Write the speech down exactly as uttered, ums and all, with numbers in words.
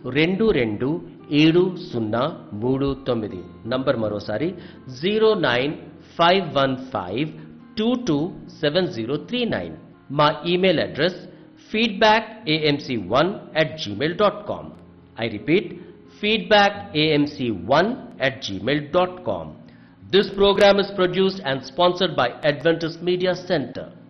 రెండు రెండు ఏడు సున్నా మూడు తొమ్మిది. నంబర్ మరోసారి zero nine five one five two two seven zero three nine. మా email address feedback a m c one at gmail dot com. I repeat, feedback a m c one at gmail dot com. This program is produced and sponsored by Adventist Media Center.